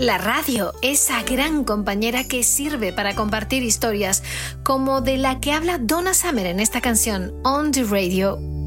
La radio, esa gran compañera que sirve para compartir historias, como de la que habla Donna Summer en esta canción, On the Radio.